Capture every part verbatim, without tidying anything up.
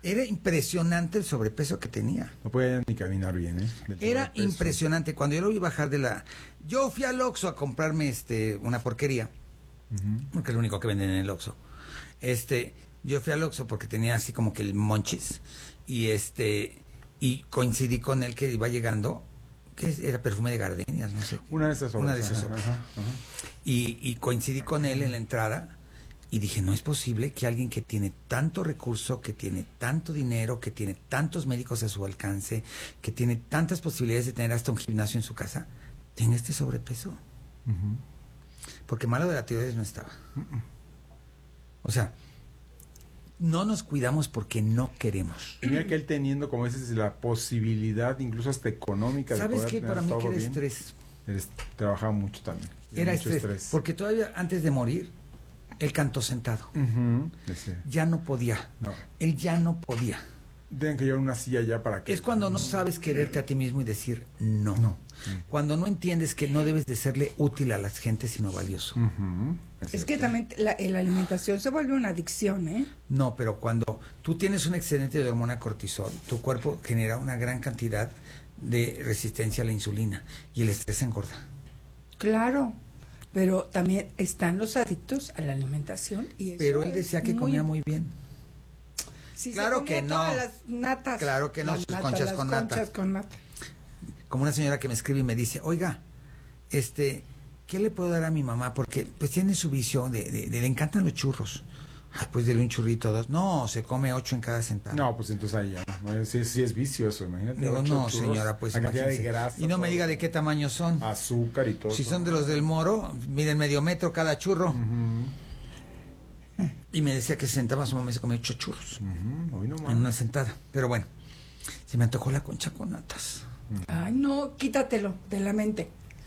Era impresionante el sobrepeso que tenía. No podía ni caminar bien, ¿eh? Era impresionante. Cuando yo lo vi bajar de la... Yo fui al Oxxo a comprarme este una porquería, uh-huh. porque es lo único que venden en el Oxxo. Este, yo fui al Oxxo porque tenía así como que el monchis, y este, y coincidí con él que iba llegando, que era perfume de gardenias, no sé. Una de esas obras. Una de esas obras. Ajá, ajá. Y, y coincidí con él en la entrada. Y dije, no es posible que alguien que tiene tanto recurso, que tiene tanto dinero, que tiene tantos médicos a su alcance, que tiene tantas posibilidades de tener hasta un gimnasio en su casa, tenga este sobrepeso. Uh-huh. Porque malo de la tiroides no estaba. Uh-uh. O sea, no nos cuidamos porque no queremos. Mira que él teniendo, como dices, la posibilidad, incluso hasta económica, de ¿sabes qué? Para mí que era bien, estrés. Él trabajaba mucho también. Era estrés, estrés. Porque todavía antes de morir, él cantó sentado. Uh-huh. Ya no podía. No. Él ya no podía. Tienen que llevar una silla ya para que... Es cuando no sabes quererte a ti mismo y decir no. no. Sí. Cuando no entiendes que no debes de serle útil a las gentes, sino valioso. Uh-huh. Es, es que también la, la alimentación se vuelve una adicción, ¿eh? No, pero cuando tú tienes un excedente de hormona cortisol, tu cuerpo genera una gran cantidad de resistencia a la insulina y el estrés engorda. Claro. Pero también están los adictos a la alimentación. Y eso pero él decía que muy... comía muy bien. Sí, claro que no. Las natas, claro que no, sus natas, conchas, con, conchas nata. con nata. Como una señora que me escribe y me dice, oiga, este, ¿qué le puedo dar a mi mamá? Porque pues tiene su visión de, de, de le encantan los churros. Ay, pues dele un churrito, dos. No, se come ocho en cada sentada. No, pues entonces ahí ya. No, sí, sí es vicioso, imagínate. Digo, no, churros, señora, pues de grasa, y no me diga de qué tamaño son. Azúcar y todo. Si son de los del Moro, miden medio metro cada churro. Uh-huh. Y me decía que se sentaba, su mamá se comía ocho churros. Uh-huh. No en una sentada. Pero bueno, se me antojó la concha con natas. Uh-huh. Ay, no, quítatelo de la mente.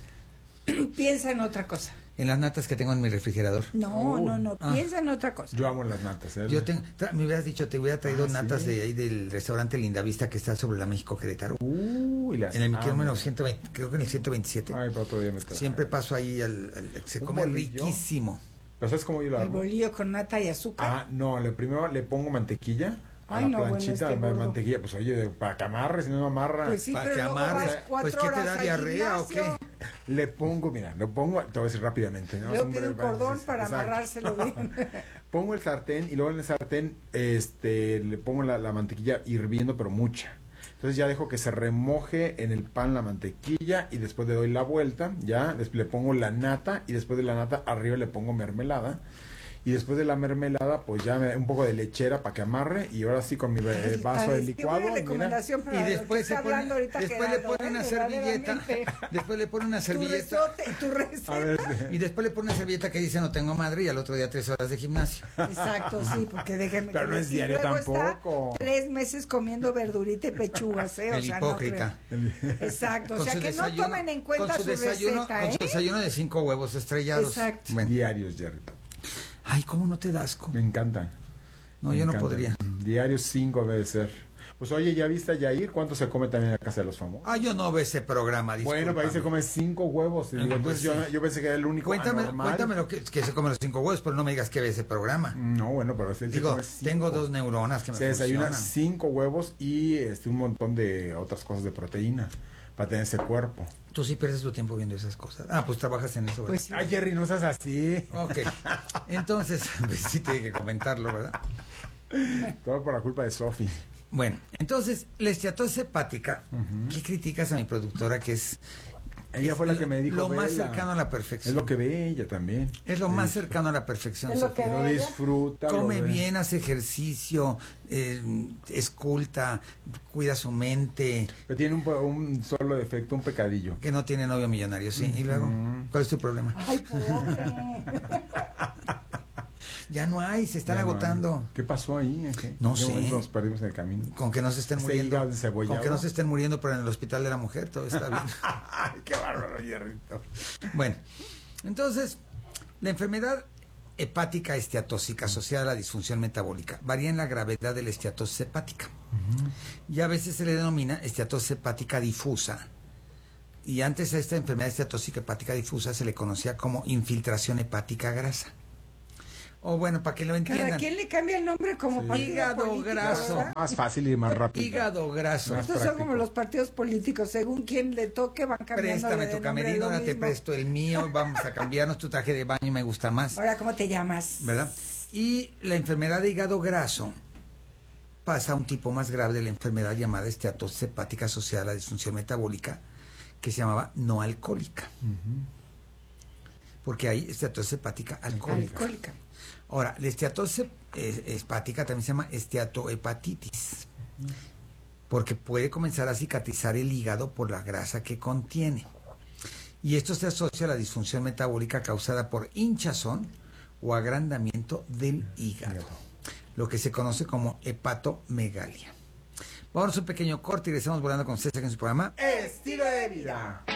Piensa en otra cosa. En las natas que tengo en mi refrigerador. No, oh. no, no, ah. piensa en otra cosa. Yo amo las natas, ¿eh? Yo tengo, tra- me hubieras dicho, te hubiera traído ah, natas ¿sí? de ahí del restaurante Lindavista que está sobre la México Querétaro. Uh, y las en el número ciento veinte, creo que en el ciento veintisiete. Ay, pero todavía me trae. Siempre paso ahí, al, al se come bolillo? Riquísimo. ¿Pero sabes cómo yo lo hago? El bolillo con nata y azúcar. Ah, no, le primero le pongo mantequilla. Ay, a la no, planchita bueno, de mantequilla, pues oye, para que amarre, si no me amarra. Pues sí, para pero que amarre, pues ¿qué te da diarrea o qué? Le pongo, mira, lo pongo, te voy a decir rápidamente, ¿no? Luego pido un cordón para exacto. amarrárselo bien. Pongo el sartén y luego en el sartén este le pongo la, la mantequilla hirviendo, pero mucha. Entonces ya dejo que se remoje en el pan la mantequilla y después le doy la vuelta, ya, después le pongo la nata y después de la nata arriba le pongo mermelada. Y después de la mermelada, pues ya me, un poco de lechera para que amarre. Y ahora sí con mi eh, vaso de licuado. Mira, y después, se pone, después le pone una servilleta. Después le pone una servilleta. Tu receta, tu receta. Y después le pone una servilleta que dice no tengo madre. Y al otro día tres horas de gimnasio. Exacto, sí, porque déjenme. Pero no es diario tampoco. Tres meses comiendo verdurita y pechugas, ¿eh? O El sea, hipócrita. No exacto, o sea que no tomen en cuenta su receta, Con su desayuno de cinco huevos estrellados. Exacto. Diarios, Jerry. Ay, ¿cómo no te da asco? Me encantan. No, Me yo encantan. no podría. Diarios cinco debe ser. Pues oye, ¿ya viste a Yair? ¿Cuánto se come también en la Casa de los Famosos? Ah, yo no veo ese programa, discúlpame. Bueno, pero ahí se come cinco huevos. Y digo, entonces pues, yo, yo pensé que era el único Cuéntame, anormal. cuéntame lo que, que se come los cinco huevos, pero no me digas que ve ese programa. No, bueno, pero ese Digo, tengo dos neuronas que me se funcionan. desayuna cinco huevos y este un montón de otras cosas de proteína para tener ese cuerpo. Tú sí pierdes tu tiempo viendo esas cosas. Ah, pues trabajas en eso, pues sí. Ay, Jerry, no seas así. Ok. Entonces, pues sí tiene que comentarlo, ¿verdad? Todo por la culpa de Sofi. Bueno, entonces, la esteatosis hepática, uh-huh. ¿qué criticas a mi productora que es... Ella fue la que me dijo lo más vela. cercano a la perfección. Es lo que ve ella también. Es lo más cercano a la perfección. Es lo que lo disfruta. Come lo bien, hace ejercicio, eh, esculta, cuida su mente. Pero tiene un, un solo defecto, un pecadillo. Que no tiene novio millonario, sí. Uh-huh. Y luego, ¿cuál es tu problema? Ay, pobre. Ya no hay, se están agotando. No ¿Qué pasó ahí? ¿Qué? No sé. Nos perdimos en el camino. Con que no se estén muriendo. Con que no se estén muriendo, pero en el hospital de la mujer todo está bien. Qué bárbaro, Hierrito. Bueno, entonces, la enfermedad hepática esteatósica asociada a la disfunción metabólica varía en la gravedad de la esteatosis hepática. Uh-huh. Y a veces se le denomina esteatosis hepática difusa. Y antes a esta enfermedad esteatósica hepática difusa se le conocía como infiltración hepática grasa. O bueno, para que lo entiendan. Cada quien le cambia el nombre como Sí. partido Hígado político, graso. ¿verdad? Más fácil y más rápido. Hígado graso. Más Estos son práctico. como los partidos políticos, según quien le toque van cambiando. Préstame de tu nombre, camerino, lo ahora te mismo. presto el mío, vamos a cambiarnos tu traje de baño y me gusta más, Ahora, ¿cómo te llamas? ¿verdad? Y la enfermedad de hígado graso pasa a un tipo más grave de la enfermedad llamada esteatosis hepática asociada a la disfunción metabólica, que se llamaba no alcohólica. Porque hay esteatosis hepática alcohólica. Alcohólica. Ahora, la esteatosis eh, hepática también se llama esteatohepatitis, porque puede comenzar a cicatrizar el hígado por la grasa que contiene. Y esto se asocia a la disfunción metabólica causada por hinchazón o agrandamiento del hígado, lo que se conoce como hepatomegalia. Vamos a un pequeño corte y regresamos volando con César en su programa Estilo de vida.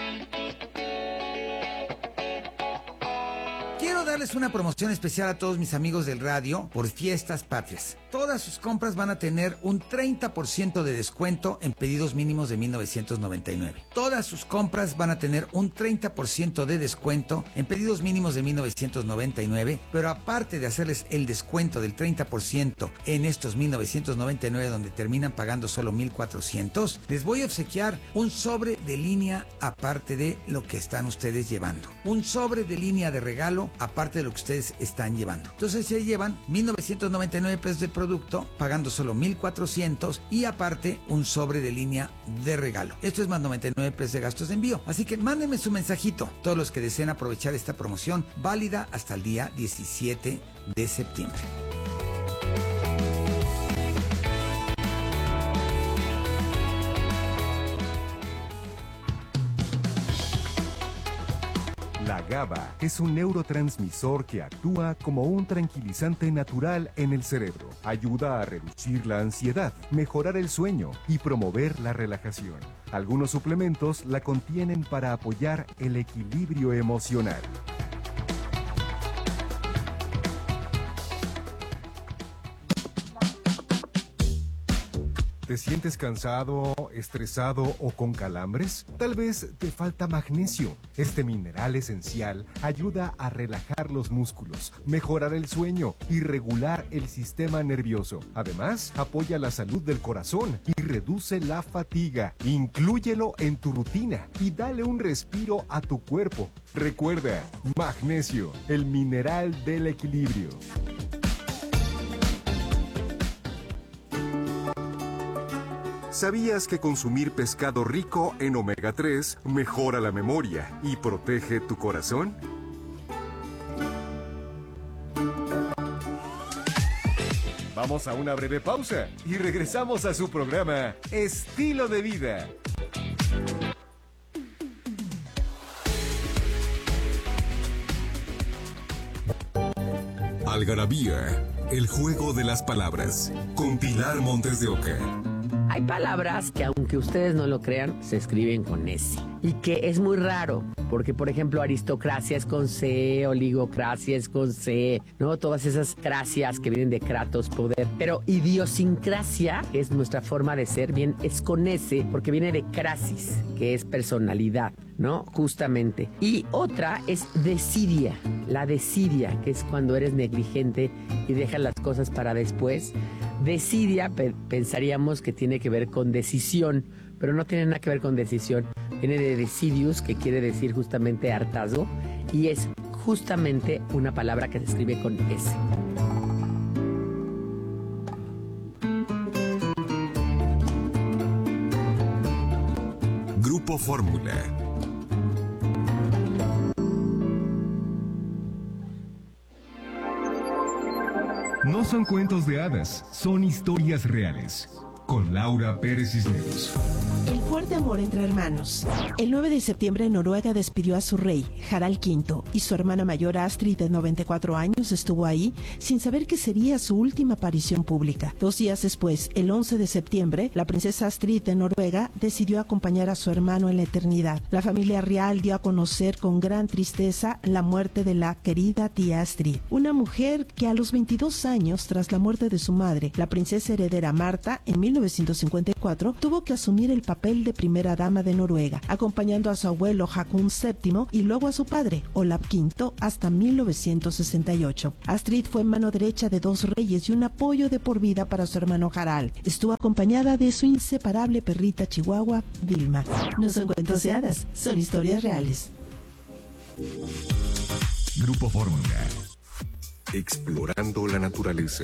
Quiero darles una promoción especial a todos mis amigos del radio por Fiestas Patrias. Todas sus compras van a tener un treinta por ciento de descuento en pedidos mínimos de mil novecientos noventa y nueve. Todas sus compras van a tener un treinta por ciento de descuento en pedidos mínimos de mil novecientos noventa y nueve, pero aparte de hacerles el descuento del treinta por ciento en estos mil novecientos noventa y nueve donde terminan pagando solo mil cuatrocientos, les voy a obsequiar un sobre de línea aparte de lo que están ustedes llevando. Un sobre de línea de regalo aparte de lo que ustedes están llevando. Entonces se llevan mil novecientos noventa y nueve pesos de producto, pagando solo mil cuatrocientos y aparte un sobre de línea de regalo. Esto es más noventa y nueve pesos de gastos de envío. Así que mándenme su mensajito, todos los que deseen aprovechar esta promoción válida hasta el día diecisiete de septiembre. La GABA es un neurotransmisor que actúa como un tranquilizante natural en el cerebro. Ayuda a reducir la ansiedad, mejorar el sueño y promover la relajación. Algunos suplementos la contienen para apoyar el equilibrio emocional. ¿Te sientes cansado, estresado o con calambres? Tal vez te falta magnesio. Este mineral esencial ayuda a relajar los músculos, mejorar el sueño y regular el sistema nervioso. Además, apoya la salud del corazón y reduce la fatiga. Inclúyelo en tu rutina y dale un respiro a tu cuerpo. Recuerda, magnesio, el mineral del equilibrio. ¿Sabías que consumir pescado rico en omega tres mejora la memoria y protege tu corazón? Vamos a una breve pausa y regresamos a su programa Estilo de Vida. Algarabía, el juego de las palabras, con Pilar Montes de Oca. Hay palabras que, aunque ustedes no lo crean, se escriben con S. Y que es muy raro, porque, por ejemplo, aristocracia es con C, oligocracia es con C, ¿no? Todas esas cracias que vienen de kratos, poder. Pero idiosincrasia, que es nuestra forma de ser, bien, es con S, porque viene de crasis, que es personalidad, ¿no? Justamente. Y otra es desidia, la desidia, que es cuando eres negligente y dejas las cosas para después. Desidia, pe- pensaríamos que tiene que ver con decisión, pero no tiene nada que ver con decisión. Viene de decidius, que quiere decir justamente hartazgo, y es justamente una palabra que se escribe con S. Grupo Fórmula. No son cuentos de hadas, son historias reales. Con Laura Pérez Cisneros. El fuerte amor entre hermanos. El nueve de septiembre Noruega despidió a su rey, Harald quinto, y su hermana mayor Astrid, de noventa y cuatro años, estuvo ahí sin saber que sería su última aparición pública. Dos días después, el once de septiembre, la princesa Astrid de Noruega decidió acompañar a su hermano en la eternidad. La familia real dio a conocer con gran tristeza la muerte de la querida tía Astrid, una mujer que a los veintidós años, tras la muerte de su madre, la princesa heredera Marta, en mil novecientos cincuenta y cuatro, tuvo que asumir el papel de primera dama de Noruega, acompañando a su abuelo Haakon séptimo y luego a su padre, Olav quinto, hasta mil novecientos sesenta y ocho. Astrid fue mano derecha de dos reyes y un apoyo de por vida para su hermano Harald. Estuvo acompañada de su inseparable perrita chihuahua, Vilma. No son cuentos de hadas, son historias reales. Grupo Fórmula. Explorando la naturaleza.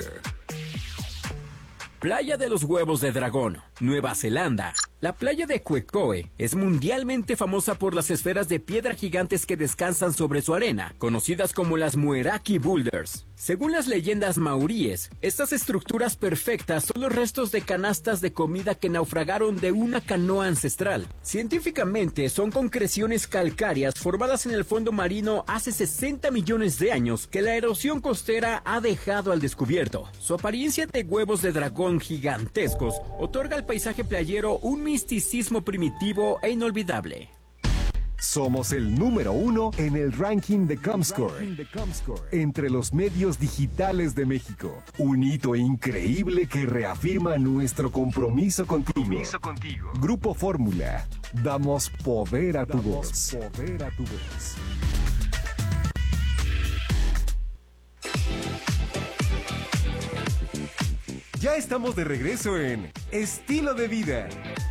Playa de los Huevos de Dragón, Nueva Zelanda. La playa de Quecoe es mundialmente famosa por las esferas de piedra gigantes que descansan sobre su arena, conocidas como las Mueraki Boulders. Según las leyendas maoríes, estas estructuras perfectas son los restos de canastas de comida que naufragaron de una canoa ancestral. Científicamente, son concreciones calcáreas formadas en el fondo marino hace sesenta millones de años que la erosión costera ha dejado al descubierto. Su apariencia de huevos de dragón gigantescos otorga al paisaje playero un misticismo primitivo e inolvidable. Somos el número uno en el ranking de Comscore, entre los medios digitales de México. Un hito increíble que reafirma nuestro compromiso contigo. Grupo Fórmula, damos poder a tu voz. Poder a tu voz. Ya estamos de regreso en Estilo de Vida.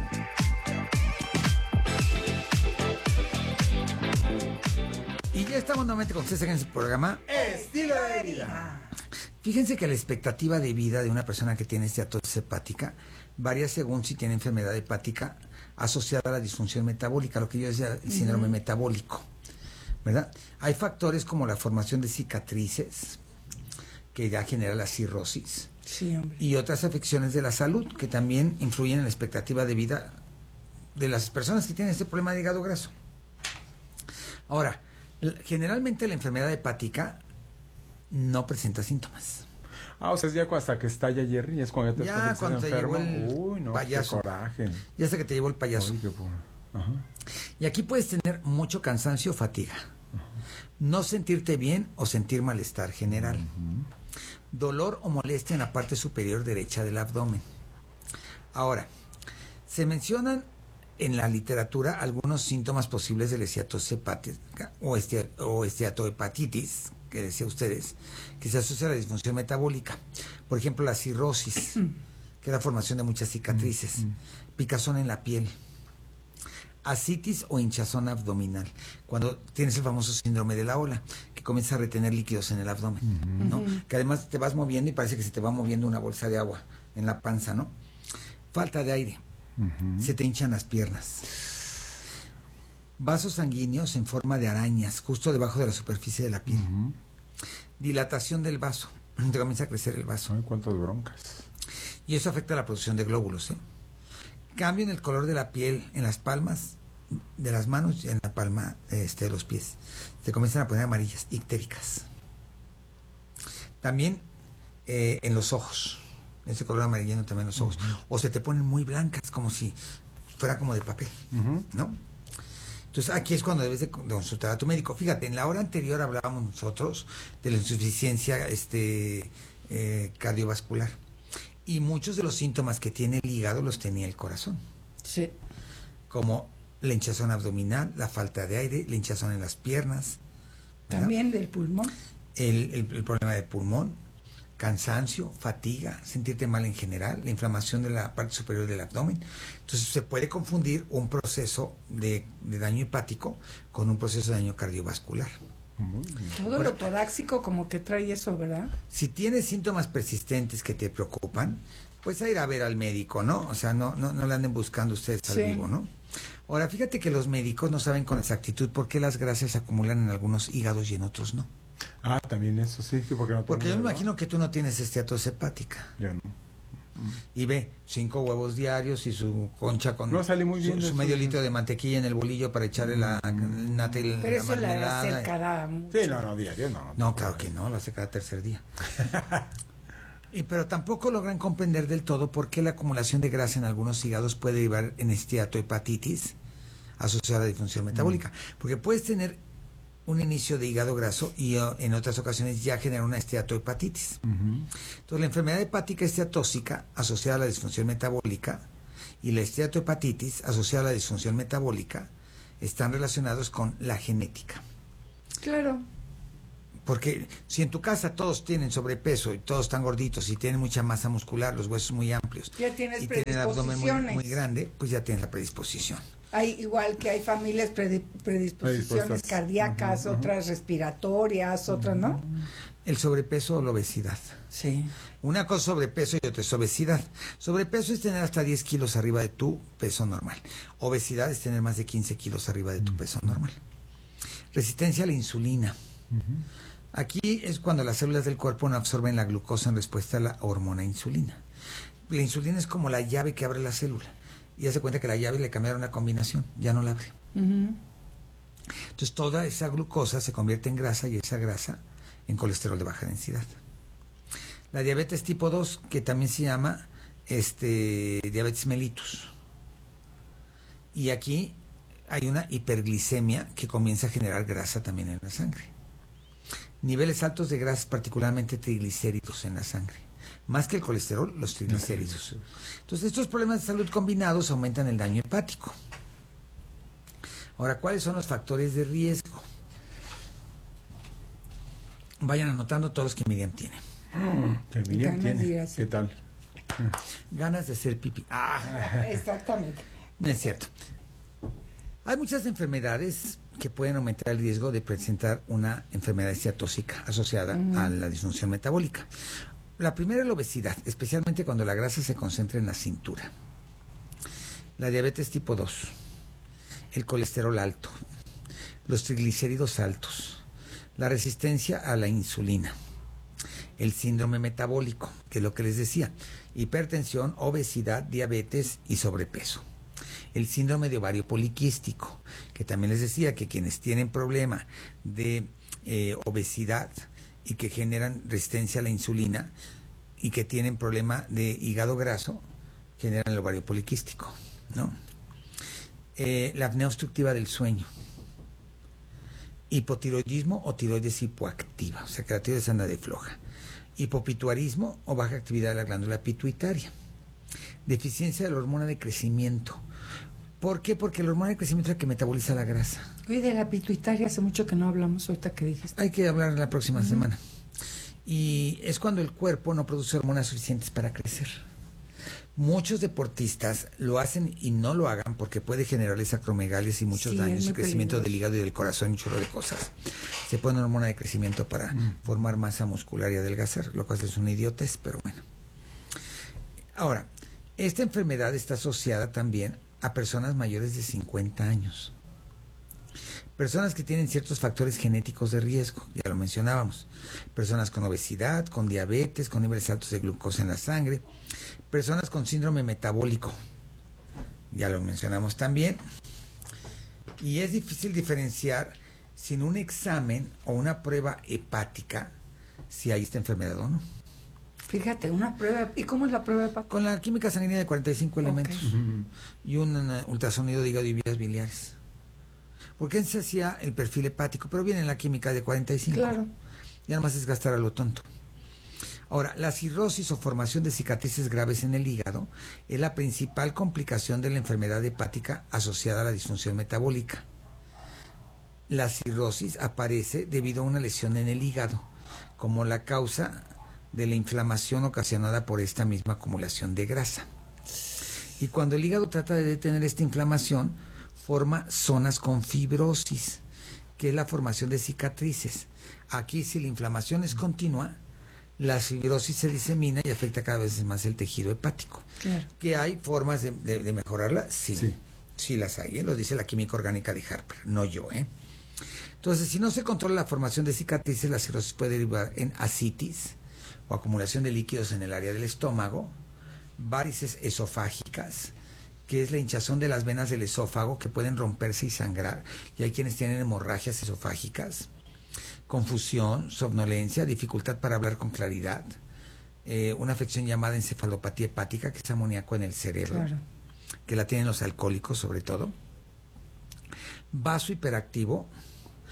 Y ya estamos nuevamente con ustedes en este programa Estilo de Vida. Fíjense que la expectativa de vida de una persona que tiene esteatosis hepática varía según si tiene enfermedad hepática asociada a la disfunción metabólica, lo que yo decía, el síndrome uh-huh. metabólico, ¿verdad? Hay factores como la formación de cicatrices, que ya genera la cirrosis, sí, hombre. Y otras afecciones de la salud que también influyen en la expectativa de vida de las personas que tienen este problema de hígado graso. Ahora, generalmente la enfermedad hepática no presenta síntomas. Ah, o sea, es ya hasta que estalla Jerry, es cuando ya te Ya cuando te enfermo. llevó el Uy, no, payaso. qué coraje. Ya hasta que te llevó el payaso. Uy, qué por... Ajá. Y aquí puedes tener mucho cansancio o fatiga. Ajá. No sentirte bien o sentir malestar general. Uh-huh. Dolor o molestia en la parte superior derecha del abdomen. Ahora, se mencionan en la literatura algunos síntomas posibles de la esteatosis hepática o, este, o esteatohepatitis, que decía ustedes, que se asocia a la disfunción metabólica. Por ejemplo, la cirrosis, que es la formación de muchas cicatrices, picazón en la piel, ascitis o hinchazón abdominal, cuando tienes el famoso síndrome de la ola, que comienza a retener líquidos en el abdomen, uh-huh. ¿no? Uh-huh. Que además te vas moviendo y parece que se te va moviendo una bolsa de agua en la panza, ¿no? Falta de aire. Uh-huh. Se te hinchan las piernas. Vasos sanguíneos en forma de arañas, justo debajo de la superficie de la piel. Uh-huh. Dilatación del vaso. Te comienza a crecer el vaso. Ay, cuántas broncas. Y eso afecta la producción de glóbulos, ¿eh? Cambio en el color de la piel, en las palmas de las manos y en la palma este, de los pies. Se comienzan a poner amarillas, ictéricas. También eh, en los ojos. Ese color amarillento también en los ojos. Uh-huh. O se te ponen muy blancas, como si fuera como de papel, uh-huh. ¿no? Entonces aquí es cuando debes de consultar a tu médico. Fíjate, en la hora anterior hablábamos nosotros de la insuficiencia este, eh, cardiovascular. Y muchos de los síntomas que tiene el hígado los tenía el corazón. Sí. Como la hinchazón abdominal, la falta de aire, la hinchazón en las piernas. ¿verdad? También del pulmón. El, el, el problema de pulmón, cansancio, fatiga, sentirte mal en general, la inflamación de la parte superior del abdomen. Entonces se puede confundir un proceso de, de daño hepático con un proceso de daño cardiovascular. Todo lo torácico como que trae eso, ¿verdad? Si tienes síntomas persistentes que te preocupan, pues a ir a ver al médico, ¿no? O sea, no, no, no le anden buscando ustedes al sí. vivo, ¿no? Ahora, fíjate que los médicos no saben con exactitud por qué las grasas se acumulan en algunos hígados y en otros no. Ah, también eso, sí. Porque, no porque yo me imagino que tú no tienes esteatosis hepática. Ya no. Y ve, cinco huevos diarios y su concha con no, sale muy bien su, su medio litro de mantequilla en el bolillo para echarle la nata y pero la eso la hace cada mucho. Sí, no, no, diario no. No, no claro que no, lo hace cada tercer día. y Pero tampoco logran comprender del todo por qué la acumulación de grasa en algunos hígados puede derivar en esteatohepatitis asociada a la disfunción metabólica. Mm. Porque puedes tener un inicio de hígado graso y uh, en otras ocasiones ya genera una esteatohepatitis. Uh-huh. Entonces, la enfermedad hepática esteatóxica asociada a la disfunción metabólica y la esteatohepatitis asociada a la disfunción metabólica están relacionados con la genética. Claro. Porque si en tu casa todos tienen sobrepeso y todos están gorditos y tienen mucha masa muscular, los huesos muy amplios, ya tienes y tienen el abdomen muy, predisposiciones. muy grande, pues ya tienes la predisposición. Hay igual que hay familias predi- predisposiciones cardíacas, uh-huh, uh-huh. otras respiratorias, uh-huh. otras, ¿no? El sobrepeso o la obesidad. Sí. Una cosa es sobrepeso y otra es obesidad. Sobrepeso es tener hasta diez kilos arriba de tu peso normal. Obesidad es tener más de quince kilos arriba de tu uh-huh. peso normal. Resistencia a la insulina. Uh-huh. Aquí es cuando las células del cuerpo no absorben la glucosa en respuesta a la hormona insulina. La insulina es como la llave que abre la célula. Y hace cuenta que la llave le cambiaron la combinación, ya no la abre. Uh-huh. Entonces toda esa glucosa se convierte en grasa y esa grasa en colesterol de baja densidad. La diabetes tipo dos, que también se llama este, diabetes mellitus. Y aquí hay una hiperglicemia que comienza a generar grasa también en la sangre. Niveles altos de grasas, particularmente triglicéridos en la sangre. Más que el colesterol, los triglicéridos. Entonces, estos problemas de salud combinados aumentan el daño hepático. Ahora, ¿cuáles son los factores de riesgo? Vayan anotando todos los que Miriam tiene. Mm, que Miriam tiene. ¿Qué tal? Ganas de hacer pipí. Ah, exactamente. No es cierto. Hay muchas enfermedades que pueden aumentar el riesgo de presentar una enfermedad esteatóxica asociada uh-huh. a la disfunción metabólica. La primera es la obesidad, especialmente cuando la grasa se concentra en la cintura. La diabetes tipo dos, el colesterol alto, los triglicéridos altos, la resistencia a la insulina, el síndrome metabólico, que es lo que les decía, hipertensión, obesidad, diabetes y sobrepeso. El síndrome de ovario poliquístico, que también les decía que quienes tienen problema de eh, obesidad y que generan resistencia a la insulina y que tienen problema de hígado graso, generan el ovario poliquístico, ¿no? Eh, la apnea obstructiva del sueño, hipotiroidismo o tiroides hipoactiva, o sea que la tiroides anda de floja, hipopituarismo o baja actividad de la glándula pituitaria, deficiencia de la hormona de crecimiento. ¿Por qué? Porque la hormona de crecimiento es la que metaboliza la grasa. Oye, de la pituitaria hace mucho que no hablamos, ahorita que dijiste. Hay que hablar la próxima uh-huh. semana. Y es cuando el cuerpo no produce hormonas suficientes para crecer. Muchos deportistas lo hacen y no lo hagan porque puede generarles acromegalias y muchos sí, daños, el crecimiento peligroso del hígado y del corazón y un chorro de cosas. Se pone hormona de crecimiento para uh-huh. formar masa muscular y adelgazar, lo cual es una idiotez, pero bueno. Ahora, esta enfermedad está asociada también a personas mayores de cincuenta años. Personas que tienen ciertos factores genéticos de riesgo, ya lo mencionábamos. Personas con obesidad, con diabetes, con niveles altos de glucosa en la sangre. Personas con síndrome metabólico, ya lo mencionamos también. Y es difícil diferenciar sin un examen o una prueba hepática si hay esta enfermedad o no. Fíjate, una prueba. ¿Y cómo es la prueba hepática? Con la química sanguínea de cuarenta y cinco elementos okay. uh-huh. y un uh, ultrasonido de hígado y vías biliares. Porque se hacía el perfil hepático, pero viene en la química de cuarenta y cinco. Claro. Ya nomás es gastar a lo tonto. Ahora, la cirrosis o formación de cicatrices graves en el hígado es la principal complicación de la enfermedad hepática asociada a la disfunción metabólica. La cirrosis aparece debido a una lesión en el hígado, como la causa de la inflamación ocasionada por esta misma acumulación de grasa. Y cuando el hígado trata de detener esta inflamación, forma zonas con fibrosis, que es la formación de cicatrices. Aquí, si la inflamación es continua, la fibrosis se disemina y afecta cada vez más el tejido hepático. Claro. ¿Que hay formas de, de, de mejorarla? Sí, sí, sí las hay, ¿eh? Lo dice la química orgánica de Harper, no yo, ¿eh? Entonces, si no se controla la formación de cicatrices, la cirrosis puede derivar en ascitis o acumulación de líquidos en el área del estómago, varices esofágicas, que es la hinchazón de las venas del esófago que pueden romperse y sangrar, y hay quienes tienen hemorragias esofágicas, confusión, somnolencia, dificultad para hablar con claridad, eh, una afección llamada encefalopatía hepática, que es amoníaco en el cerebro, claro. que la tienen los alcohólicos sobre todo, vaso hiperactivo,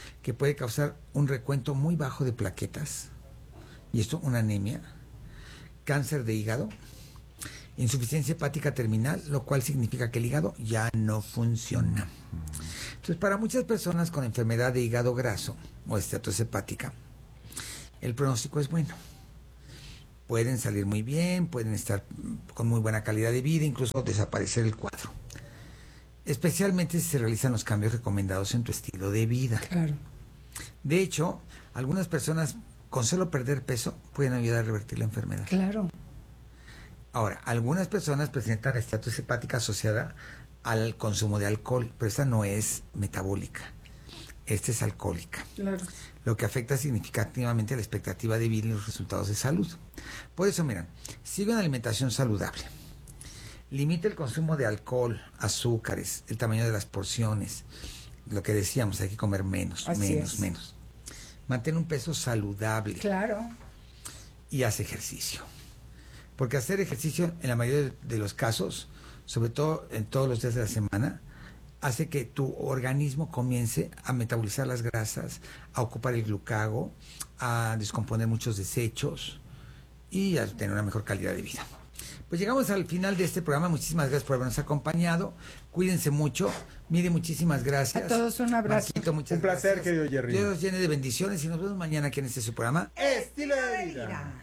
que puede causar un recuento muy bajo de plaquetas, y esto una anemia, cáncer de hígado, insuficiencia hepática terminal, lo cual significa que el hígado ya no funciona. Entonces, para muchas personas con enfermedad de hígado graso o esteatosis hepática, el pronóstico es bueno. Pueden salir muy bien, pueden estar con muy buena calidad de vida, incluso desaparecer el cuadro. Especialmente si se realizan los cambios recomendados en tu estilo de vida. Claro. De hecho, algunas personas con solo perder peso pueden ayudar a revertir la enfermedad. Claro. Ahora, algunas personas presentan esteatosis hepática asociada al consumo de alcohol, pero esta no es metabólica. Esta es alcohólica. Claro. Lo que afecta significativamente la expectativa de vida y los resultados de salud. Por eso, miren, sigue una alimentación saludable. Limita el consumo de alcohol, azúcares, el tamaño de las porciones. Lo que decíamos, hay que comer menos, Así menos, es. menos. Mantén un peso saludable. Claro. Y haz ejercicio. Porque hacer ejercicio, en la mayoría de, de los casos, sobre todo en todos los días de la semana, hace que tu organismo comience a metabolizar las grasas, a ocupar el glucago, a descomponer muchos desechos y a tener una mejor calidad de vida. Pues llegamos al final de este programa. Muchísimas gracias por habernos acompañado. Cuídense mucho. Mire, muchísimas gracias. A todos un abrazo. Marquito, muchas Un placer, gracias. querido Jerry. Dios los llene de bendiciones y nos vemos mañana aquí en este su programa. Estilo de vida.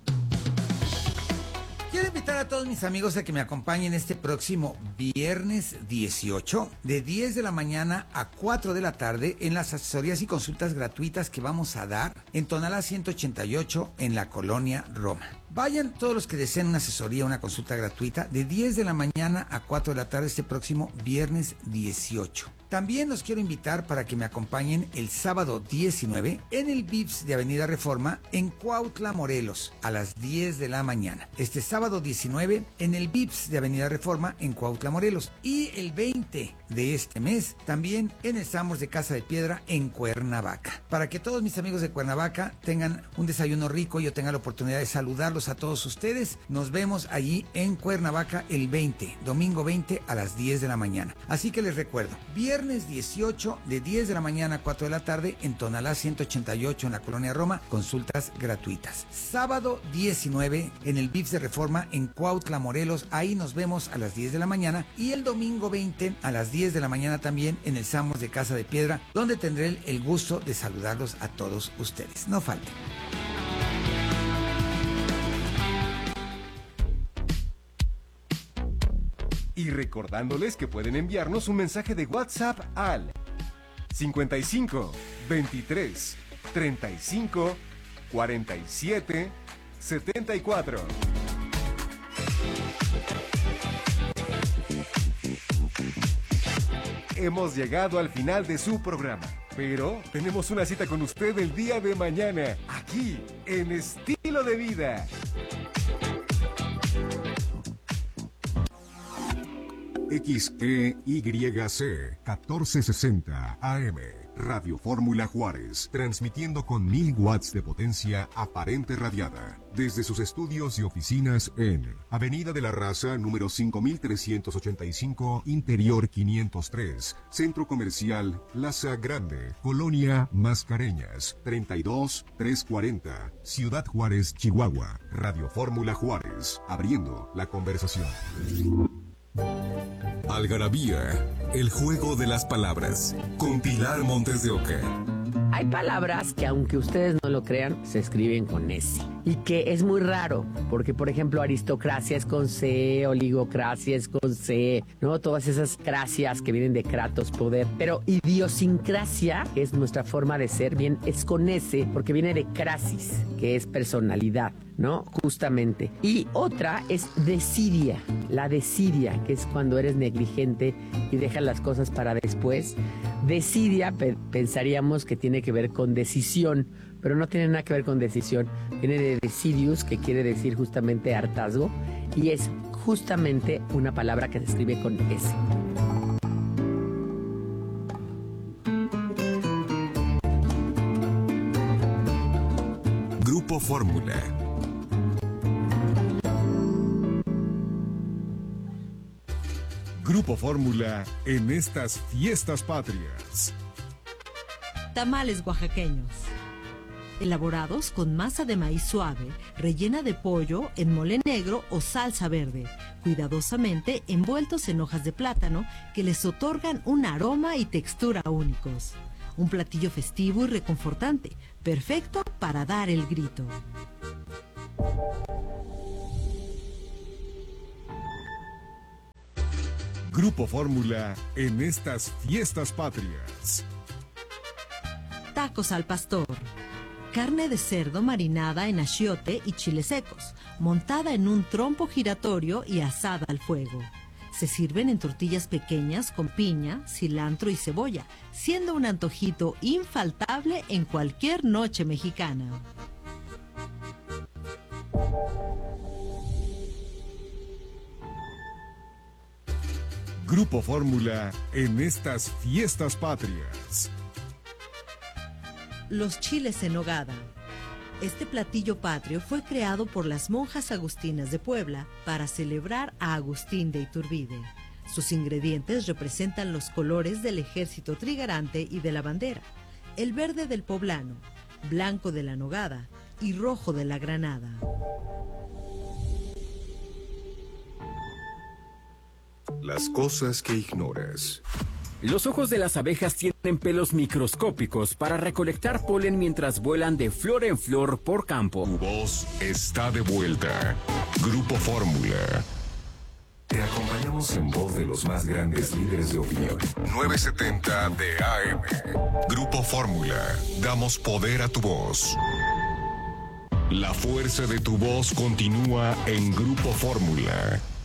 Quiero invitar a todos mis amigos a que me acompañen este próximo viernes dieciocho, de diez de la mañana a cuatro de la tarde, en las asesorías y consultas gratuitas que vamos a dar en Tonalá ciento ochenta y ocho, en la colonia Roma. Vayan todos los que deseen una asesoría, una consulta gratuita, de diez de la mañana a cuatro de la tarde este próximo viernes dieciocho. También los quiero invitar para que me acompañen el sábado diecinueve en el Vips de Avenida Reforma en Cuautla, Morelos, a las diez de la mañana. Este sábado diecinueve en el Vips de Avenida Reforma en Cuautla, Morelos. Y el veinte de este mes también en el Sambors de Casa de Piedra en Cuernavaca. Para que todos mis amigos de Cuernavaca tengan un desayuno rico y yo tenga la oportunidad de saludarlos a todos ustedes, nos vemos allí en Cuernavaca el veinte, domingo veinte a las diez de la mañana. Así que les recuerdo, viernes Viernes dieciocho de diez de la mañana a cuatro de la tarde en Tonalá ciento ochenta y ocho en la colonia Roma, consultas gratuitas. Sábado diecinueve en el Vips de Reforma en Cuautla, Morelos, ahí nos vemos a las diez de la mañana, y el domingo veinte a las diez de la mañana también en el Sambors de Casa de Piedra, donde tendré el gusto de saludarlos a todos ustedes. No falten. Y recordándoles que pueden enviarnos un mensaje de WhatsApp al cincuenta y cinco, veintitrés, treinta y cinco, cuarenta y siete, setenta y cuatro. Hemos llegado al final de su programa, pero tenemos una cita con usted el día de mañana, aquí en Estilo de Vida. X E Y C catorce sesenta A M, Radio Fórmula Juárez, transmitiendo con mil watts de potencia aparente radiada, desde sus estudios y oficinas en Avenida de la Raza, número cinco mil trescientos ochenta y cinco, Interior quinientos tres, Centro Comercial Plaza Grande, Colonia Mascareñas, treinta y dos, trescientos cuarenta, Ciudad Juárez, Chihuahua. Radio Fórmula Juárez, abriendo la conversación. Algarabía, el juego de las palabras, con Pilar Montes de Oca. Hay palabras que, aunque ustedes no lo crean, se escriben con S. Y que es muy raro, porque, por ejemplo, aristocracia es con C, oligocracia es con C, ¿no? Todas esas cracias que vienen de kratos, poder. Pero idiosincrasia, que es nuestra forma de ser, bien, es con S, porque viene de crasis, que es personalidad, ¿no? Justamente. Y otra es desidia, la desidia, que es cuando eres negligente y dejas las cosas para después. Desidia, pe- pensaríamos que tiene que ver con decisión, pero no tiene nada que ver con decisión. Viene de decidius, que quiere decir justamente hartazgo, y es justamente una palabra que se escribe con S. Grupo Fórmula. Grupo Fórmula en estas fiestas patrias. tamales oaxaqueños. Elaborados con masa de maíz suave, rellena de pollo en mole negro o salsa verde, cuidadosamente envueltos en hojas de plátano que les otorgan un aroma y textura únicos. Un platillo festivo y reconfortante, perfecto para dar el grito. Grupo Fórmula en estas fiestas patrias. Tacos al pastor. Carne de cerdo marinada en achiote y chiles secos, montada en un trompo giratorio y asada al fuego. Se sirven en tortillas pequeñas con piña, cilantro y cebolla, siendo un antojito infaltable en cualquier noche mexicana. Grupo Fórmula en estas fiestas patrias. Los chiles en nogada. Este platillo patrio fue creado por las monjas agustinas de Puebla para celebrar a Agustín de Iturbide. Sus ingredientes representan los colores del ejército trigarante y de la bandera, el verde del poblano, blanco de la nogada y rojo de la granada. Las cosas que ignoras. Los ojos de las abejas tienen pelos microscópicos para recolectar polen mientras vuelan de flor en flor por campo. Tu voz está de vuelta. Grupo Fórmula. Te acompañamos en voz de los más grandes líderes de opinión. novecientos setenta de A M. Grupo Fórmula. Damos poder a tu voz. La fuerza de tu voz continúa en Grupo Fórmula.